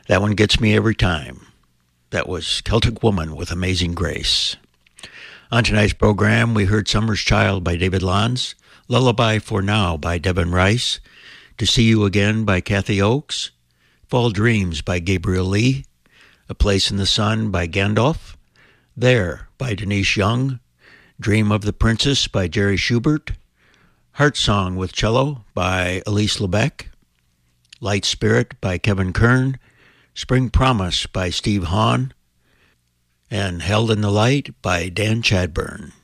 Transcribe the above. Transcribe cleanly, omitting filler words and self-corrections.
That one gets me every time. That was Celtic Woman with Amazing Grace. On tonight's program, we heard Summer's Child by David Lanz, Lullaby for Now by Devin Rice, To See You Again by Kathy Oakes, Fall Dreams by Gabriel Lee, A Place in the Sun by Gandalf, There by Denise Young, Dream of the Princess by Jerry Schubert, Heart Song with Cello by Elise Lebec, Light Spirit by Kevin Kern, Spring Promise by Steve Hahn, and Held in the Light by Dan Chadburn.